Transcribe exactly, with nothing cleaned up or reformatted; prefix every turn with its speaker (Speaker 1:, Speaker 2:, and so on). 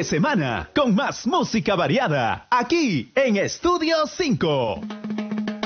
Speaker 1: de semana con más música variada aquí en Estudio cinco.